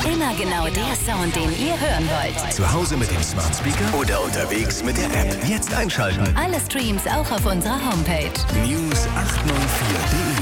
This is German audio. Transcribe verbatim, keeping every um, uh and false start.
Immer genau der Sound, den ihr hören wollt. Zu Hause mit dem Smart Speaker oder unterwegs mit der App. Jetzt einschalten. Alle Streams auch auf unserer Homepage. News acht null vier punkt de